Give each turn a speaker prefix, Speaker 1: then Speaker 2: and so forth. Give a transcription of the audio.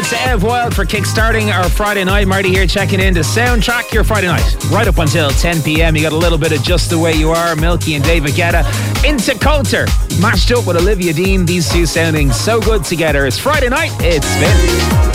Speaker 1: is Ev Wild for kickstarting our Friday night. Marty here checking in to soundtrack your Friday night. Right up until 10 p.m. You got a little bit of Just the Way You Are, Milky and David Guetta. Into Coulter, mashed up with Olivia Dean. These two sounding so good together. It's Friday night. It's Spin.